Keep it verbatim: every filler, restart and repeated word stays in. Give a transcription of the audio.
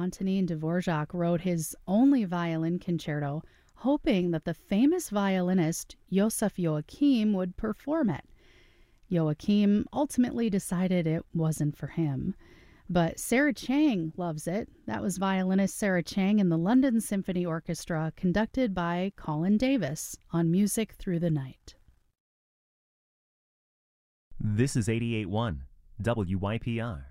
Antonin Dvorak wrote his only violin concerto, hoping that the famous violinist Joseph Joachim would perform it. Joachim ultimately decided it wasn't for him. But Sarah Chang loves it. That was violinist Sarah Chang in the London Symphony Orchestra, conducted by Colin Davis on Music Through the Night. This is eighty-eight point one W Y P R.